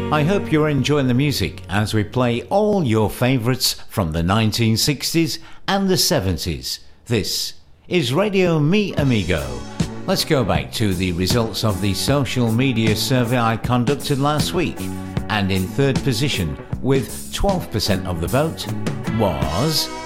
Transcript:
I hope you're enjoying the music as we play all your favourites from the 1960s and the 70s. This is Radio Mi Amigo. Let's go back to the results of the social media survey I conducted last week. And in third position, with 12% of the vote, was